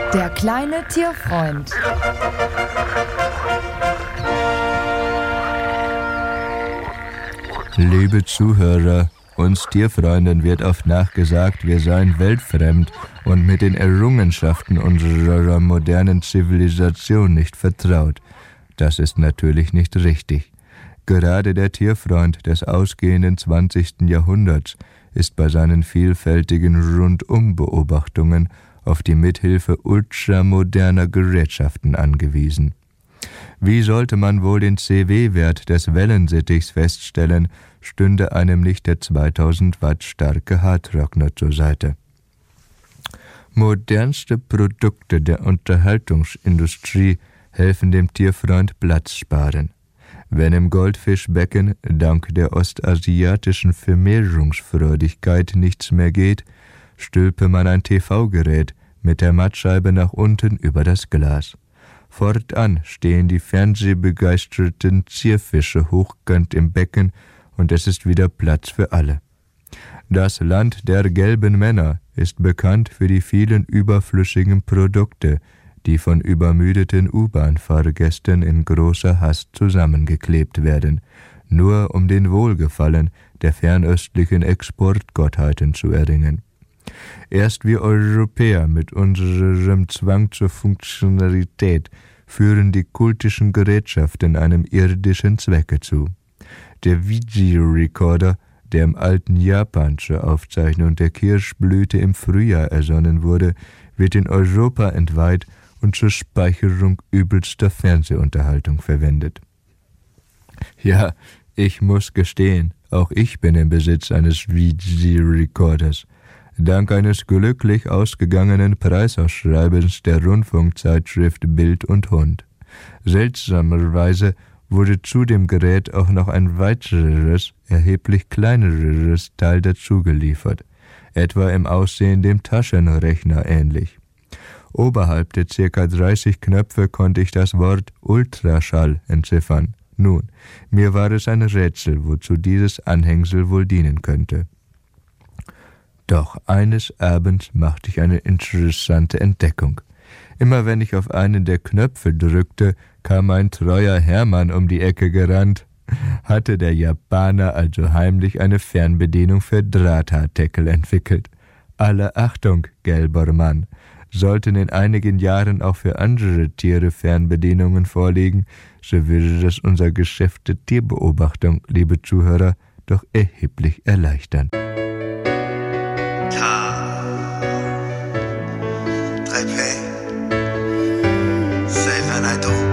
Der kleine Tierfreund. Liebe Zuhörer, uns Tierfreunden wird oft nachgesagt, wir seien weltfremd und mit den Errungenschaften unserer modernen Zivilisation nicht vertraut. Das ist natürlich nicht richtig. Gerade der Tierfreund des ausgehenden 20. Jahrhunderts ist bei seinen vielfältigen Rundumbeobachtungen auf die Mithilfe ultramoderner Gerätschaften angewiesen. Wie sollte man wohl den CW-Wert des Wellensittichs feststellen, stünde einem nicht der 2000 Watt starke Haartrockner zur Seite. Modernste Produkte der Unterhaltungsindustrie helfen dem Tierfreund Platz sparen. Wenn im Goldfischbecken dank der ostasiatischen Vermehrungsfreudigkeit nichts mehr geht, stülpe man ein TV-Gerät mit der Mattscheibe nach unten über das Glas. Fortan stehen die fernsehbegeisterten Zierfische hochkant im Becken und es ist wieder Platz für alle. Das Land der gelben Männer ist bekannt für die vielen überflüssigen Produkte, die von übermüdeten U-Bahn-Fahrgästen in großer Hast zusammengeklebt werden, nur um den Wohlgefallen der fernöstlichen Exportgottheiten zu erringen. Erst wir Europäer mit unserem Zwang zur Funktionalität führen die kultischen Gerätschaften einem irdischen Zwecke zu. Der Videorekorder, der im alten Japan zur Aufzeichnung der Kirschblüte im Frühjahr ersonnen wurde, wird in Europa entweiht und zur Speicherung übelster Fernsehunterhaltung verwendet. Ja, ich muss gestehen, auch ich bin im Besitz eines Videorekorders. Dank eines glücklich ausgegangenen Preisausschreibens der Rundfunkzeitschrift Bild und Hund. Seltsamerweise wurde zu dem Gerät auch noch ein weiteres, erheblich kleineres Teil dazugeliefert, etwa im Aussehen dem Taschenrechner ähnlich. Oberhalb der ca. 30 Knöpfe konnte ich das Wort Ultraschall entziffern. Nun, mir war es ein Rätsel, wozu dieses Anhängsel wohl dienen könnte. Doch eines Abends machte ich eine interessante Entdeckung. Immer wenn ich auf einen der Knöpfe drückte, kam ein treuer Hermann um die Ecke gerannt. Hatte der Japaner also heimlich eine Fernbedienung für Drahthaardeckel entwickelt. Alle Achtung, gelber Mann! Sollten in einigen Jahren auch für andere Tiere Fernbedienungen vorliegen, so würde das unser Geschäft der Tierbeobachtung, liebe Zuhörer, doch erheblich erleichtern. Ta 3P 7 I do